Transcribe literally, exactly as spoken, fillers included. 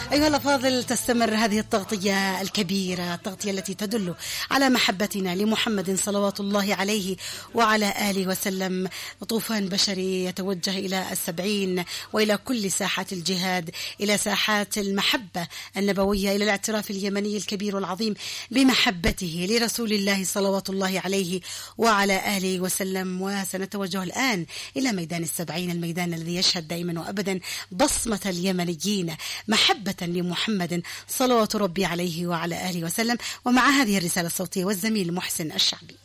أيها الأفاضل، تستمر هذه التغطية الكبيرة، التغطية التي تدل على محبتنا لمحمد صلوات الله عليه وعلى آله وسلم. طوفان بشري يتوجه إلى السبعين وإلى كل ساحات الجهاد، إلى ساحات المحبة النبوية، إلى الاعتراف اليمني الكبير والعظيم بمحبته لرسول الله صلوات الله عليه وعلى آله وسلم. وسنتوجه الآن إلى ميدان السبعين، الميدان الذي يشهد دائما وأبدا بصمة اليمنيين محبة لمحمد صلوات ربي عليه وعلى آله وسلم. ومع هذه الرسالة الصوتية والزميل محسن الشعبي.